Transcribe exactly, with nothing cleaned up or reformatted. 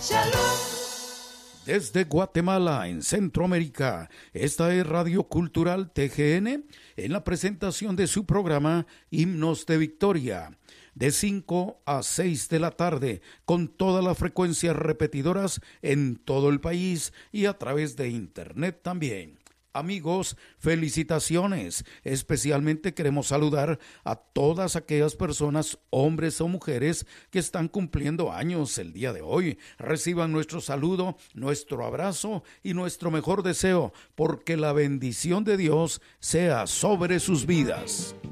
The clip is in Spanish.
Desde Guatemala, en Centroamérica, esta es Radio Cultural T G N, en la presentación de su programa Himnos de Victoria, de cinco a seis de la tarde, con todas las frecuencias repetidoras en todo el país y a través de Internet también. Amigos, felicitaciones. Especialmente queremos saludar a todas aquellas personas, hombres o mujeres, que están cumpliendo años el día de hoy. Reciban nuestro saludo, nuestro abrazo y nuestro mejor deseo, porque la bendición de Dios sea sobre sus vidas.